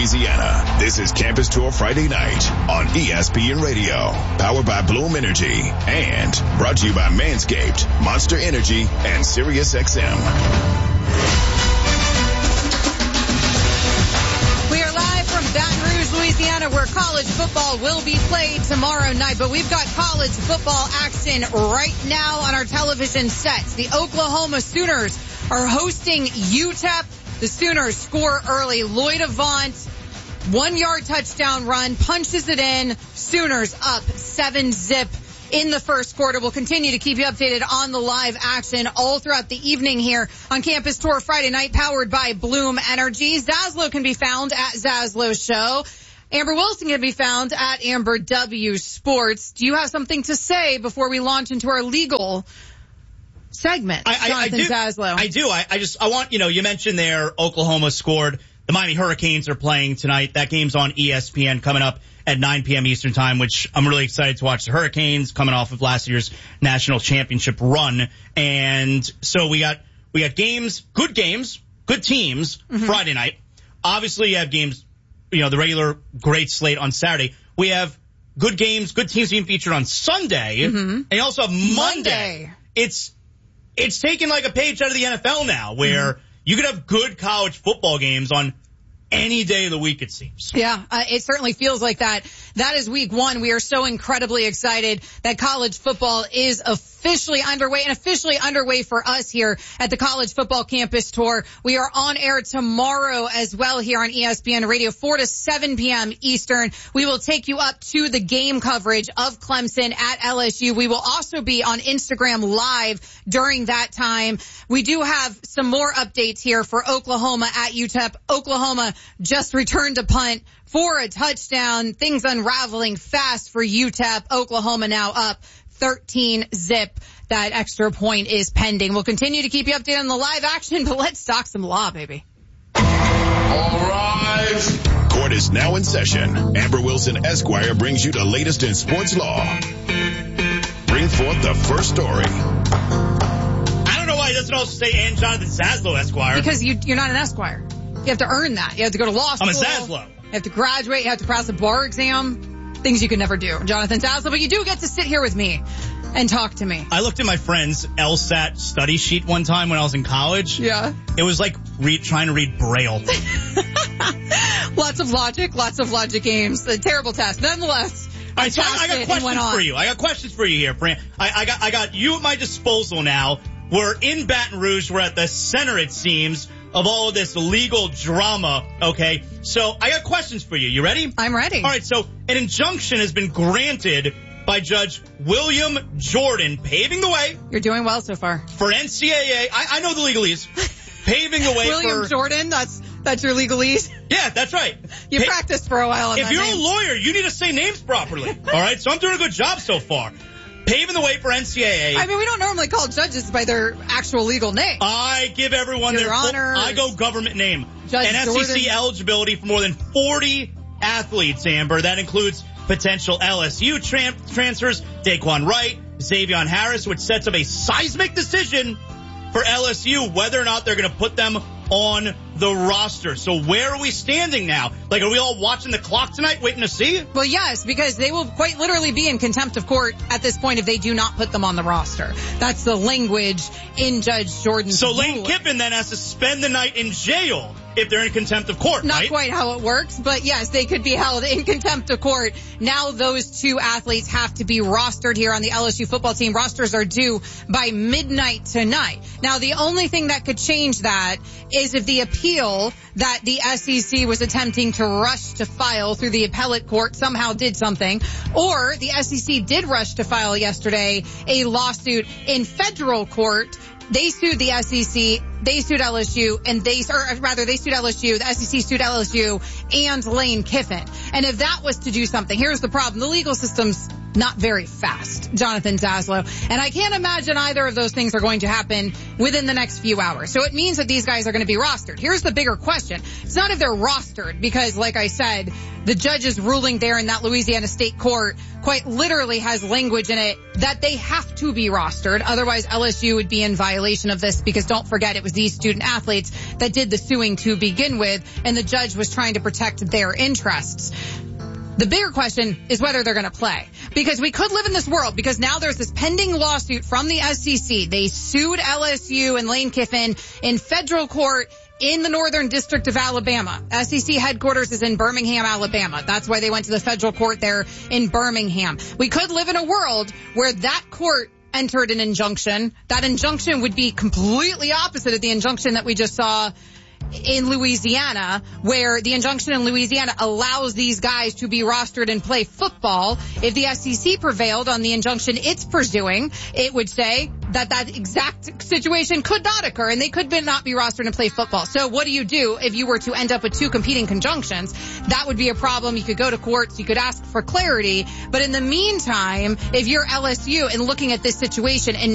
Louisiana. This is Campus Tour Friday night on ESPN Radio. Powered by Bloom Energy and brought to you by Manscaped, Monster Energy, and SiriusXM. We are live from Baton Rouge, Louisiana, where college football will be played tomorrow night. But we've got college football action right now on our television sets. The Oklahoma Sooners are hosting UTEP. The Sooners score early. Lloyd Avant, 1-yard touchdown run, punches it in. Sooners up 7-zip in the first quarter. We'll continue to keep you updated on the live action all throughout the evening here on Campus Tour Friday night, powered by Bloom Energy. Zaslow can be found at Zaslow Show. Amber Wilson can be found at Amber W Sports. Do you have something to say before we launch into our legal segment? I do. Zaslow. I do. I want, you mentioned there Oklahoma scored. The Miami Hurricanes are playing tonight. That game's on ESPN coming up at 9 p.m. Eastern time, which I'm really excited to watch the Hurricanes coming off of last year's national championship run. And so we got games, good teams, Friday night. Obviously you have games, the regular great slate on Saturday. We have good games, good teams being featured on Sunday. And you also have Monday. It's taken like a page out of the NFL now, where you could have good college football games on any day of the week, it seems. Yeah, it certainly feels like that. That is week one. We are so incredibly excited that college football is officially underway, and officially underway for us here at the College Football Campus Tour. We are on air tomorrow as well here on ESPN Radio, 4 to 7 p.m. Eastern. We will take you up to the game coverage of Clemson at LSU. We will also be on Instagram Live during that time. We do have some more updates here for Oklahoma at UTEP. Oklahoma just returned a punt for a touchdown. Things unraveling fast for UTEP. Oklahoma now up 13-zip. That extra point is pending. We'll continue to keep you updated on the live action, but let's talk some law, baby. All rise. Court is now in session. Amber Wilson Esquire brings you the latest in sports law. Bring forth the first story. I don't know why he doesn't also say and Jonathan Zaslow Esquire. Because you're not an Esquire. You have to earn that. You have to go to law school. I'm a Zaslow. You have to graduate. You have to pass a bar exam. Things you could never do, Jonathan Zaslow. But you do get to sit here with me and talk to me. I looked at my friend's LSAT study sheet one time when I was in college. Yeah. It was like trying to read Braille. Lots of logic games. A terrible test. Nonetheless, all right, so I got questions for you. I got questions for you here, Fran. I got you at my disposal now. We're in Baton Rouge. We're at the center, it seems, of all of this legal drama, okay? So I got questions for you. You ready? I'm ready. All right, so an injunction has been granted by Judge William Jordan, paving the way. You're doing well so far. For NCAA. I know the legalese. Paving the way William Jordan, that's your legalese? Yeah, that's right. You practiced for a while on that name. If you're a lawyer, you need to say names properly. All right, so I'm doing a good job so far. Paving the way for NCAA. I mean, we don't normally call judges by their actual legal name. I give everyone Your Honor. I go government name. Judge and Jordan. SEC eligibility for more than 40 athletes, Amber. That includes potential LSU transfers, Daquan Wright, Xavier Harris, which sets up a seismic decision for LSU whether or not they're going to put them on the roster. So where are we standing now? Like, are we all watching the clock tonight, waiting to see? Well, yes, because they will quite literally be in contempt of court at this point if they do not put them on the roster. That's the language in Judge Jordan's So Lane ruling. Kiffin then has to spend the night in jail if they're in contempt of court, Not right? quite how it works, but yes, they could be held in contempt of court. Now those two athletes have to be rostered here on the LSU football team. Rosters are due by midnight tonight. Now, the only thing that could change that is if the appeal that the SEC was attempting to rush to file through the appellate court somehow did something, or the SEC did rush to file yesterday a lawsuit in federal court. They sued the SEC, they sued LSU, and they sued LSU, the SEC sued LSU and Lane Kiffin. And if that was to do something, here's the problem. The legal system's not very fast, Jonathan Zaslow. And I can't imagine either of those things are going to happen within the next few hours. So it means that these guys are going to be rostered. Here's the bigger question. It's not if they're rostered, because like I said, the judge's ruling there in that Louisiana state court quite literally has language in it that they have to be rostered. Otherwise, LSU would be in violation of this, because don't forget, it was these student athletes that did the suing to begin with, and the judge was trying to protect their interests. The bigger question is whether they're going to play, because we could live in this world, because now there's this pending lawsuit from the SEC. They sued LSU and Lane Kiffin in federal court in the Northern District of Alabama. SEC headquarters is in Birmingham, Alabama. That's why they went to the federal court there in Birmingham. We could live in a world where that court entered an injunction. That injunction would be completely opposite of the injunction that we just saw in Louisiana, where the injunction in Louisiana allows these guys to be rostered and play football. If the SEC prevailed on the injunction it's pursuing, it would say that exact situation could not occur, and they could not be rostered and play football. So what do you do if you were to end up with two competing conjunctions? That would be a problem. You could go to courts, you could ask for clarity. But in the meantime, if you're LSU and looking at this situation and